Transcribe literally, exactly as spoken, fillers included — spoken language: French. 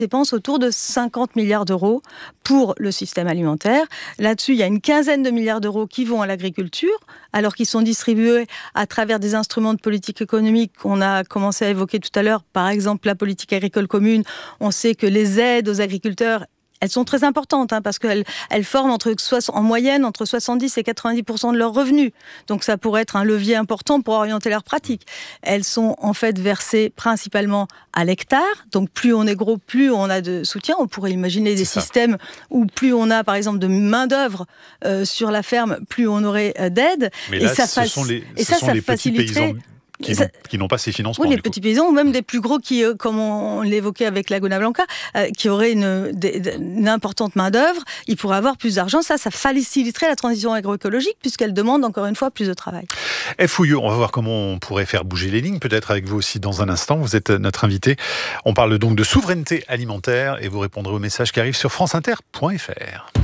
dépense autour de cinquante milliards d'euros pour le système alimentaire. Là-dessus, il y a une quinzaine de milliards d'euros qui vont à l'agriculture, alors qu'ils sont distribués à travers des instruments de politique économique qu'on a commencé à évoquer tout à l'heure. Par exemple, la politique agricole commune. On sait que les aides aux agriculteurs, elles sont très importantes, hein, parce qu'elles elles forment entre, en moyenne entre soixante-dix et quatre-vingt-dix pour cent de leurs revenus. Donc ça pourrait être un levier important pour orienter leurs pratiques. Elles sont en fait versées principalement à l'hectare. Donc plus on est gros, plus on a de soutien. On pourrait imaginer des systèmes où plus on a par exemple de main-d'œuvre euh, sur la ferme, plus on aurait euh, d'aide. Mais là, et ça, ce sont les, et ce ça, sont ça les petits paysans qui n'ont, qui n'ont pas ces financements. Oui, les petits paysans, ou même des plus gros qui, euh, comme on l'évoquait avec Laguna Blanca, euh, qui auraient une, des, une importante main-d'œuvre, ils pourraient avoir plus d'argent. Ça, ça faciliterait la transition agroécologique, puisqu'elle demande encore une fois plus de travail. F. Houillot, on va voir comment on pourrait faire bouger les lignes, peut-être avec vous aussi dans un instant. Vous êtes notre invité. On parle donc de souveraineté alimentaire et vous répondrez aux messages qui arrivent sur franceinter point fr.